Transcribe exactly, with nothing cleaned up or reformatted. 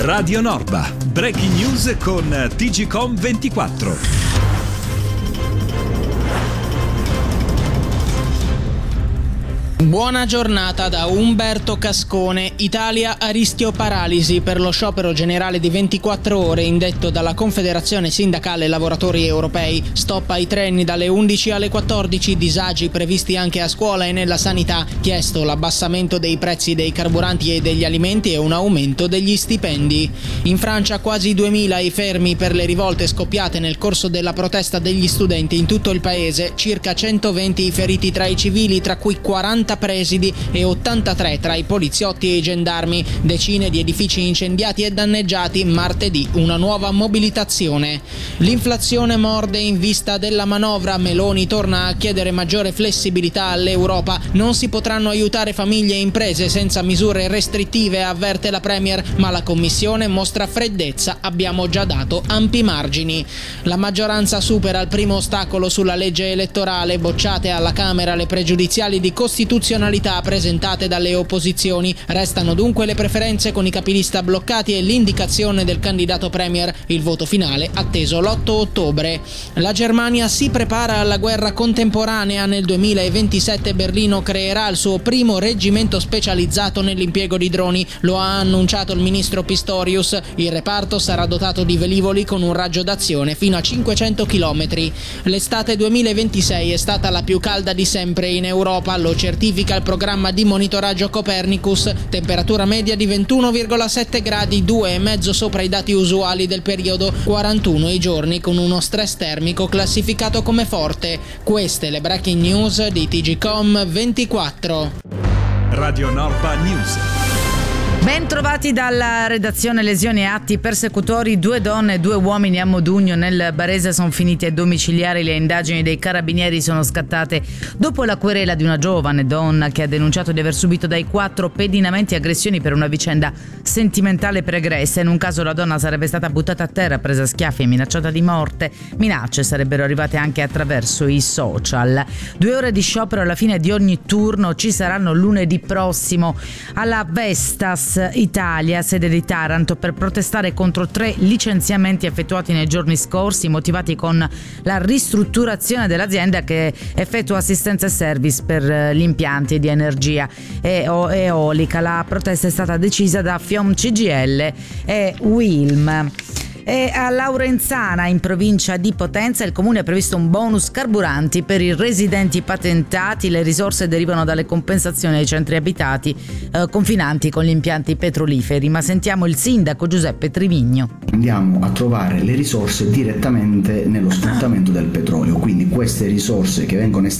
Radio Norba, breaking news con T G Com ventiquattro. Buona giornata da Umberto Cascone. Italia a rischio paralisi per lo sciopero generale di ventiquattro ore indetto dalla Confederazione Sindacale Lavoratori Europei. Stop ai treni dalle undici alle quattordici, disagi previsti anche a scuola e nella sanità, chiesto l'abbassamento dei prezzi dei carburanti e degli alimenti e un aumento degli stipendi. In Francia quasi duemila i fermi per le rivolte scoppiate nel corso della protesta degli studenti in tutto il paese, circa centoventi i feriti tra i civili, tra cui quaranta presidi e ottantatré tra i poliziotti e i gendarmi, decine di edifici incendiati e danneggiati, martedì una nuova mobilitazione. L'inflazione morde in vista della manovra, Meloni torna a chiedere maggiore flessibilità all'Europa, non si potranno aiutare famiglie e imprese senza misure restrittive, avverte la Premier, ma la Commissione mostra freddezza, abbiamo già dato ampi margini. La maggioranza supera il primo ostacolo sulla legge elettorale, bocciate alla Camera le pregiudiziali di costituzionalità presentate dalle opposizioni. Restano dunque le preferenze con i capilista bloccati e l'indicazione del candidato premier, il voto finale atteso l'otto ottobre. La Germania si prepara alla guerra contemporanea. Nel duemilaventisette Berlino creerà il suo primo reggimento specializzato nell'impiego di droni, lo ha annunciato il ministro Pistorius. Il reparto sarà dotato di velivoli con un raggio d'azione fino a cinquecento chilometri. L'estate duemilaventisei è stata la più calda di sempre in Europa, lo certifica il programma di monitoraggio Copernicus, temperatura media di ventuno virgola sette gradi, due e mezzo sopra i dati usuali del periodo, quarantuno i giorni con uno stress termico classificato come forte. Queste le breaking news di T G Com ventiquattro. Radio Norba News. Ben trovati dalla redazione. Lesioni e atti persecutori. Due donne e due uomini a Modugno nel Barese sono finiti ai domiciliari. Le indagini dei carabinieri sono scattate dopo la querela di una giovane donna che ha denunciato di aver subito dai quattro pedinamenti e aggressioni per una vicenda sentimentale pregressa. In un caso la donna sarebbe stata buttata a terra, presa a schiaffi e minacciata di morte. Minacce sarebbero arrivate anche attraverso i social. Due ore di sciopero alla fine di ogni turno ci saranno lunedì prossimo alla Vestas Italia, sede di Taranto, per protestare contro tre licenziamenti effettuati nei giorni scorsi, motivati con la ristrutturazione dell'azienda che effettua assistenza e service per gli impianti di energia eolica. La protesta è stata decisa da FIOM C G I L e Wilm. E a Laurenzana, in provincia di Potenza, il comune ha previsto un bonus carburanti per i residenti patentati. Le risorse derivano dalle compensazioni ai centri abitati eh, confinanti con gli impianti petroliferi. Ma sentiamo il sindaco Giuseppe Trivigno. Andiamo a trovare le risorse direttamente nello sfruttamento del petrolio, quindi queste risorse che vengono